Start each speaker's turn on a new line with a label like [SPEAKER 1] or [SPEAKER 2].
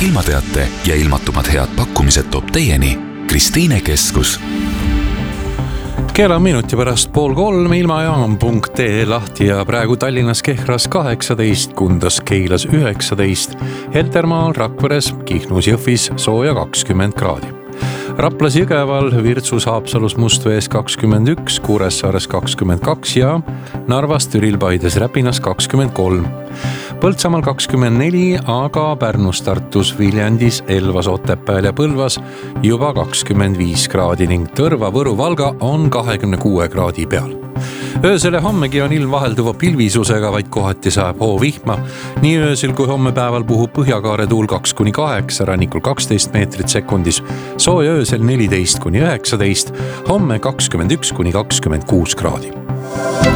[SPEAKER 1] ilmateate ja ilmatumad head pakkumised toob teieni Kristiine Keskus.
[SPEAKER 2] Kell on minuti pärast 2:30, ilmajaam.ee lahti ja praegu Tallinnas Kehras 18, Kundas, Keilas 19, Heltermaal, Rakveres, Kihnus, Jõhvis sooja 20 kraadi. Raplas, Jõgeval, Virtsus, Haapsalus, Mustvees 21, Kuressaares 22 ja Narvas, Türil, Paides, Räpinas 23. Põltsamaal 24, aga Pärnus, Tartus, Viljandis, Elvas, Otepääl ja Põlvas juba 25 kraadi ning Tõrva, Võru, Valga on 26 kraadi peal. Öösel ja hommegi on ilm vahelduva pilvisusega, vaid kohati sajab hoovihma. Nii öösel kui homme päeval puhub põhjakaare tuul 2-8, rannikul 12 meetrit sekundis, sooja öösel 14-19, homme 21-26 kraadi.